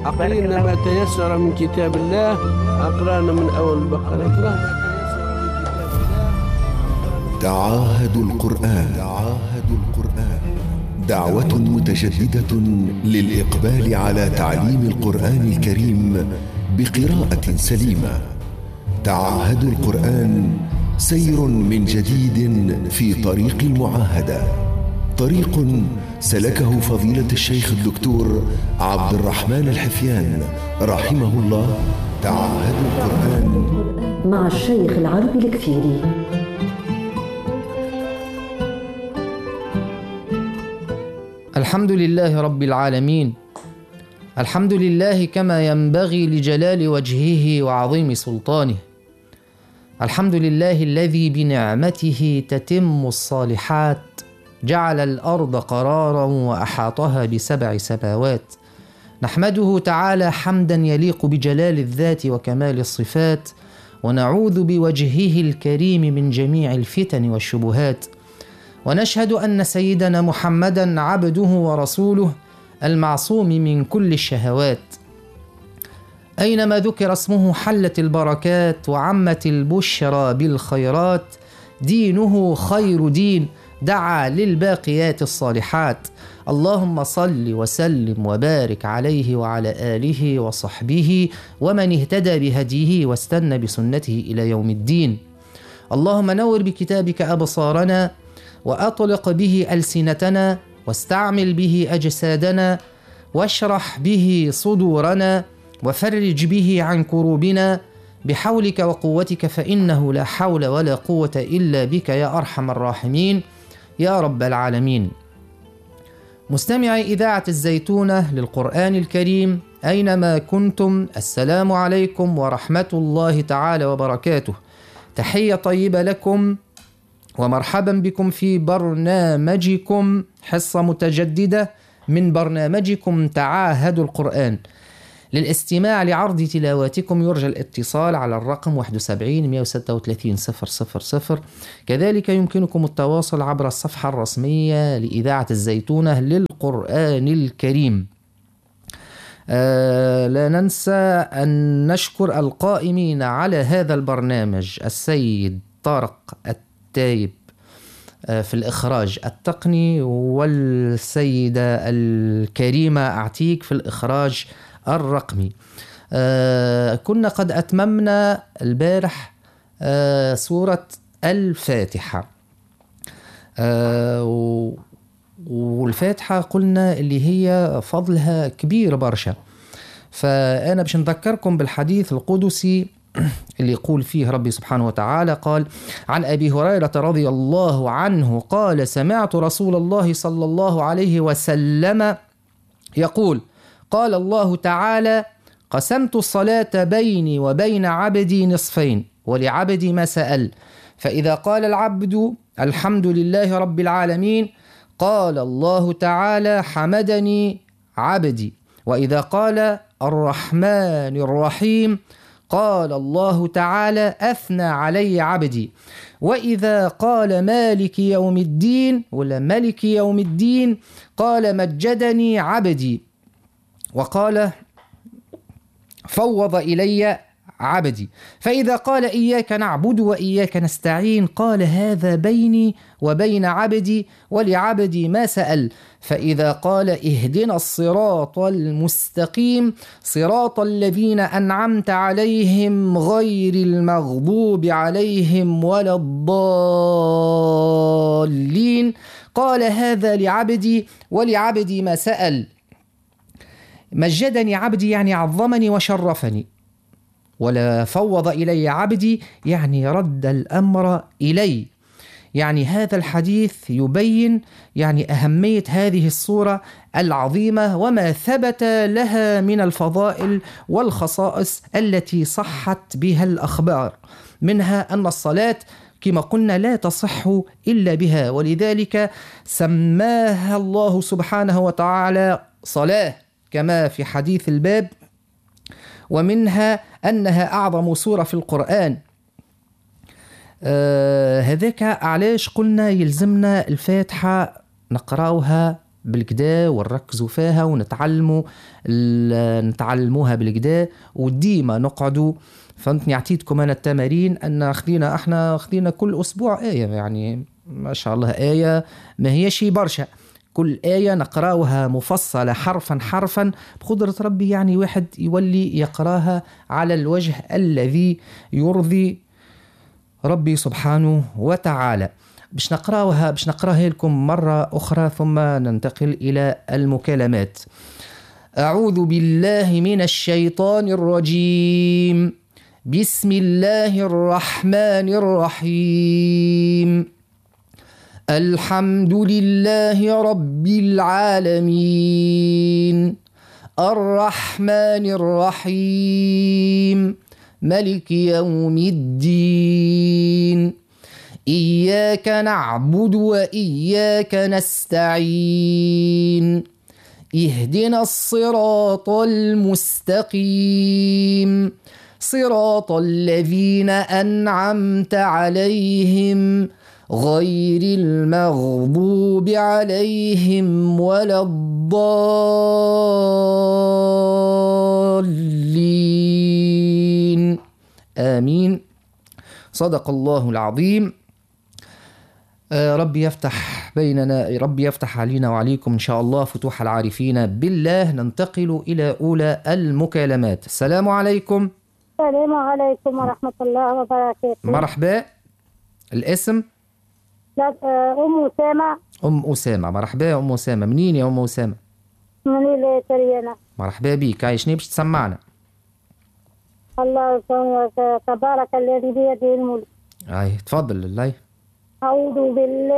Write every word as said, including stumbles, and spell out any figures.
أقرأنا ما تيسر من كتاب الله. أقرأنا من أول البقرة. تعاهدوا القرآن. تعاهدوا القرآن دعوة متجددة للإقبال على تعليم القرآن الكريم بقراءة سليمة. تعاهدوا القرآن سير من جديد في طريق المعاهدة، طريق سلكه فضيلة الشيخ الدكتور عبد الرحمن الحفيان رحمه الله. تعاهدوا القرآن مع الشيخ العربي الكفيري. الحمد لله رب العالمين، الحمد لله كما ينبغي لجلال وجهه وعظيم سلطانه، الحمد لله الذي بنعمته تتم الصالحات، جعل الأرض قرارا وأحاطها بسبع سماوات. نحمده تعالى حمدا يليق بجلال الذات وكمال الصفات، ونعوذ بوجهه الكريم من جميع الفتن والشبهات. ونشهد أن سيدنا محمدا عبده ورسوله المعصوم من كل الشهوات. أينما ذكر اسمه حلت البركات وعمت البشرى بالخيرات. دينه خير دين دعا للباقيات الصالحات. اللهم صل وسلم وبارك عليه وعلى آله وصحبه ومن اهتدى بهديه واستنى بسنته إلى يوم الدين. اللهم نور بكتابك أبصارنا، وأطلق به ألسنتنا، واستعمل به أجسادنا، واشرح به صدورنا، وفرج به عن كروبنا بحولك وقوتك، فإنه لا حول ولا قوة إلا بك يا أرحم الراحمين يا رب العالمين. مستمعي إذاعة الزيتونة للقرآن الكريم أينما كنتم، السلام عليكم ورحمة الله تعالى وبركاته. تحية طيبة لكم ومرحبا بكم في برنامجكم حصة متجددة من برنامجكم تعاهدوا القرآن. للاستماع لعرض تلاواتكم يرجى الاتصال على الرقم واحد وسبعين مئة وستة وثلاثين صفر صفر صفر. كذلك يمكنكم التواصل عبر الصفحة الرسمية لإذاعة الزيتونة للقرآن الكريم. آه لا ننسى أن نشكر القائمين على هذا البرنامج: السيد طارق التايب في الإخراج التقني، والسيدة الكريمة أعتيك في الإخراج الرقمي. آه كنا قد أتممنا البارح آه سورة الفاتحة، آه والفاتحة قلنا اللي هي فضلها كبير برشا. فأنا باش نذكركم بالحديث القدسي اللي يقول فيه ربي سبحانه وتعالى: قال عن أبي هريرة رضي الله عنه قال: سمعت رسول الله صلى الله عليه وسلم يقول: قال الله تعالى: قسمت الصلاة بيني وبين عبدي نصفين، ولعبدي ما سأل، فإذا قال العبد الحمد لله رب العالمين قال الله تعالى: حمدني عبدي، وإذا قال الرحمن الرحيم قال الله تعالى: أثنى علي عبدي، وإذا قال مالك يوم الدين ولا ملك يوم الدين قال مجدني عبدي، وقال فوض إلي عبدي، فإذا قال إياك نعبد وإياك نستعين قال هذا بيني وبين عبدي ولعبدي ما سأل، فإذا قال اهدنا الصراط المستقيم صراط الذين أنعمت عليهم غير المغضوب عليهم ولا الضالين قال هذا لعبدي ولعبدي ما سأل. مجدني عبدي يعني عظمني وشرفني، ولا فوض إلي عبدي يعني رد الأمر إلي. يعني هذا الحديث يبين يعني أهمية هذه الصورة العظيمة وما ثبت لها من الفضائل والخصائص التي صحت بها الأخبار، منها أن الصلاة كما قلنا لا تصح إلا بها، ولذلك سماها الله سبحانه وتعالى صلاة كما في حديث الباب، ومنها أنها أعظم سورة في القرآن. آه هذاك علاش قلنا يلزمنا الفاتحة نقرأها بالكدا ونركزوا فيها ونتعلموا نتعلموها بالكدا وديما نقعدوا. فهمتني؟ اعطيتكم انا التمارين ان خذينا احنا خذينا كل اسبوع ايه، يعني ما شاء الله ايه ما هي شي برشا، كل آية نقراوها مفصلة حرفا حرفا بقدرة ربي، يعني واحد يولي يقراها على الوجه الذي يرضي ربي سبحانه وتعالى. باش نقراوها باش نقراها لكم مرة أخرى ثم ننتقل إلى المكالمات. أعوذ بالله من الشيطان الرجيم. بسم الله الرحمن الرحيم. الحمد لله رب العالمين الرحمن الرحيم ملك يوم الدين إياك نعبد وإياك نستعين اهدنا الصراط المستقيم صراط الذين أنعمت عليهم غير المغضوب عليهم ولا الضالين آمين. صدق الله العظيم. آه ربي يفتح بيننا، ربي يفتح علينا وعليكم إن شاء الله فتوح العارفين بالله. ننتقل إلى أولى المكالمات. السلام عليكم. السلام عليكم ورحمة الله وبركاته. مرحبا. الاسم؟ لا أم أسامة. أم أسامة، مرحبا يا أم أسامة. منين يا أم أسامة؟ من التريانة. مرحبا بيك. عايش شنو باش تسمعنا؟ الله تبارك الذي بيده الملك. أي تفضل الله. أعوذ بالله